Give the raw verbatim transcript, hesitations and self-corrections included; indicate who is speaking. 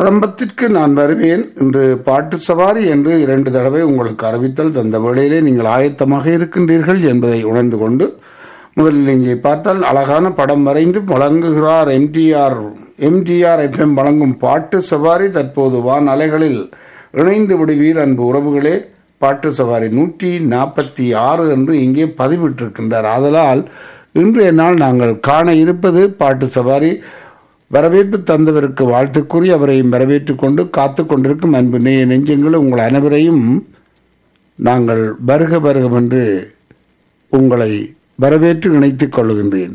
Speaker 1: கதம்பத்திற்கு நான் வருவேன் என்று பாட்டு சவாரி என்று இரண்டு தடவை உங்களுக்கு அறிவித்தல் தந்த வேளையிலே நீங்கள் ஆயத்தமாக இருக்கின்றீர்கள் என்பதை உணர்ந்து கொண்டு முதலில் இங்கே பார்த்தால் அழகான படம் வரைந்து வழங்குகிறார் எம்டிஆர் எம்டிஆர் எஃப்எம் வழங்கும் பாட்டு சவாரி தற்போது வான் அலைகளில் இணைந்து விடுவீர் அன்பு உறவுகளே. பாட்டு சவாரி நூற்றி நாற்பத்தி ஆறு என்று இங்கே பதிவிட்டிருக்கின்றார். ஆதலால் இன்றைய நாள் நாங்கள் காண இருப்பது பாட்டு சவாரி. வரவேற்பு தந்தவருக்கு வாழ்த்து கூறி அவரையும் வரவேற்று கொண்டு காத்து கொண்டிருக்கும் அன்பு நேய நெஞ்சங்கள் உங்கள் அனைவரையும் நாங்கள் வருக வருகம் என்று உங்களை வரவேற்று இணைத்துக் கொள்கின்றேன்.